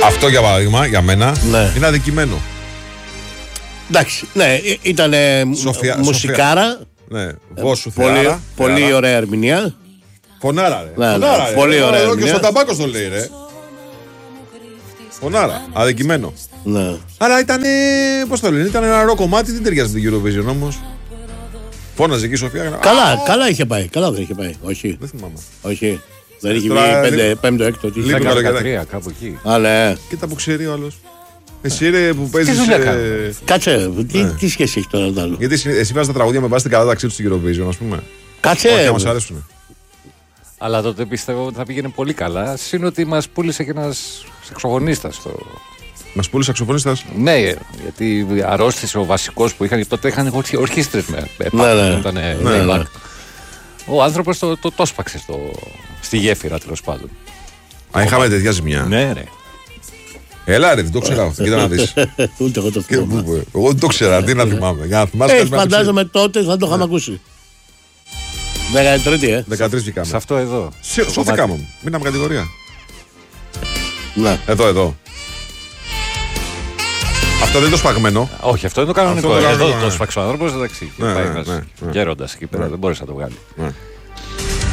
Αυτό για παράδειγμα, για μένα, είναι αδικημένο. Εντάξει, ναι, ήταν μουσικάρα. Ναι, Βόσου Θεάρα. Πολύ ωραία ερμηνεία. Φωνάρα, ρε. Φωνάρα, πολύ ωραία ερμηνεία. Και στον ταμπάκο το λέει, ρε. Φωνάρα, αδικημένο. Ναι. Αλλά ήταν, πώς το λένε, ήταν ένα ρο κομμάτι, δεν ταιριάζει την Eurovision όμως. Φώναζε εκεί η Σοφία. Καλά είχε πάει, καλά δεν είχε πάει. Όχι. Δεν θυμάμαι. Όχι. Δεν είχε βγει 5ο, 6ο. Λίγο 13, κάπου εκεί. Ναι. Κοίτα που ξέρει ο άλλος. Εσύ ρε που παίζεις. Κάτσε, τι σχέση έχει τώρα το άλλο. Γιατί εσύ βάζεις τα τραγούδια με βάση την κατάταξή του στην Eurovision, ας πούμε. Κάτσε. Όχι, μας αρέσουν. Αλλά τότε πιστεύω ότι θα πήγαινε πολύ καλά. Συν ότι μας πούλησε και ένας σαξοφωνίστας. Μας πούλησε σαξοφωνίστας. Ναι, γιατί αρρώστησε ο βασικός που είχαν. Τότε είχαν ορχήστρες με Ναι. Ο άνθρωπος το σπάξε στη γέφυρα, τέλος πάντων. Α, είχαμε τέτοια ζημιά. Ναι, ρε. Έλα ρε, δεν το ξέρα αυτό. Κοίτα να δεις. Ούτε εγώ το θυμάμαι. Εγώ δεν το ξέρα, τι να θυμάμαι. Για να θυμάσαι. Φαντάζομαι τότε θα το είχαμε ακούσει. 13, 13 βγήκαμε. Σε αυτό εδώ. Σώθηκαμε μου. Μείναμε κατηγορία. Ναι. Εδώ. Αυτό δεν είναι το σπαγμένο. Όχι, αυτό είναι το κανονικό. Αυτό Εδώ το σπαξό άνθρωπος, εντάξει. Ναι. Γέροντας εκεί πέρα, δεν μπορείς να το βγάλει.